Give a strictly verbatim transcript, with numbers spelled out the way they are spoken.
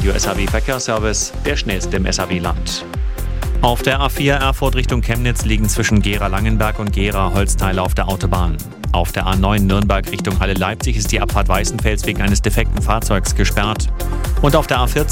Radio S H W Verkehrsservice, der schnellste im S H W-Land. Auf der A vier Erfurt Richtung Chemnitz liegen zwischen Gera-Langenberg und Gera Holzteile auf der Autobahn. Auf der A neun Nürnberg Richtung Halle Leipzig ist die Abfahrt Weißenfels wegen eines defekten Fahrzeugs gesperrt. Und auf der A vierzehn